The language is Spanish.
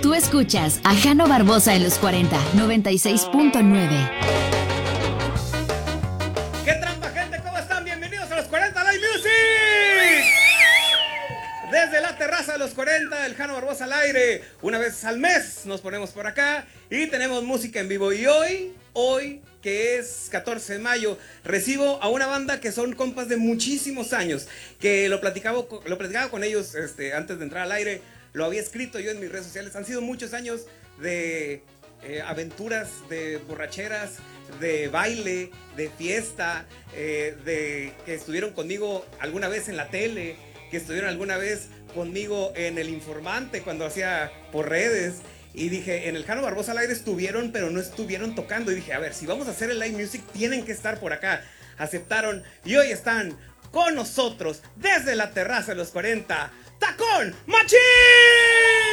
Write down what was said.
Tú escuchas a Jano Barbosa en los 40, 96.9. ¿Qué trampa, gente? ¿Cómo están? Bienvenidos a los 40 Live Music. Desde la terraza de los 40, el Jano Barbosa al aire. Una vez al mes nos ponemos por acá y tenemos música en vivo. Y hoy que es 14 de mayo, recibo a una banda que son compas de muchísimos años. Que lo platicaba con ellos antes de entrar al aire. Lo había escrito yo en mis redes sociales. Han sido muchos años de aventuras, de borracheras, de baile, de fiesta, de que estuvieron conmigo alguna vez en la tele, que estuvieron alguna vez conmigo en El Informante cuando hacía por redes. Y dije, en el Jano Barbosa al aire estuvieron, pero no estuvieron tocando. Y dije, a ver, si vamos a hacer el live music, tienen que estar por acá. Aceptaron y hoy están con nosotros desde la terraza de los 40, ¡Tacón Machín!